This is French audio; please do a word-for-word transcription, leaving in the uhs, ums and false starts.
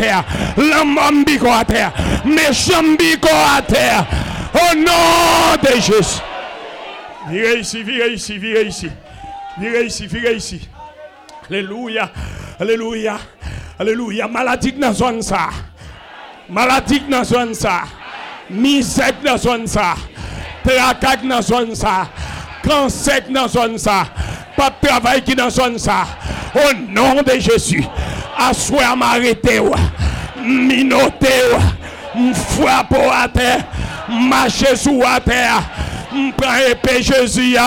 terre. L'homme bico à terre. Méchant bico à terre. Au nom de Jésus. Virez ici, virez ici, virez ici. Virez ici, virez ici. Alléluia. Alléluia. Alléluia. Maladie dans la zone ça. Maladie dans la zone ça. Misère dans la zone ça. Tracac dans la zone ça. Cancer dans la zone ça. Pas de travail qui dans la zone ça. Au nom de Jésus. Assoir m'arrêter. Minoter. M'frappe à terre. Marcher sous la terre. M'prends épée Jésus.